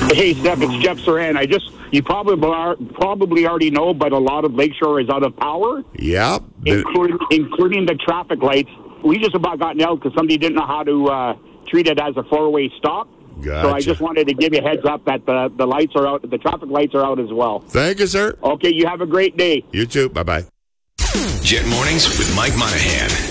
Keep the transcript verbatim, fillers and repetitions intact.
Hey, Steph, it's Jeff Saran. I just, you probably are, probably already know, but a lot of Lakeshore is out of power. Yeah. Including, including the traffic lights. We just about got nailed because somebody didn't know how to uh, treat it as a four-way stop. Gotcha. So I just wanted to give you a heads up that the, the lights are out, the traffic lights are out as well. Thank you, sir. Okay, you have a great day. You too. Bye-bye. Jet Mornings with Mike Monahan.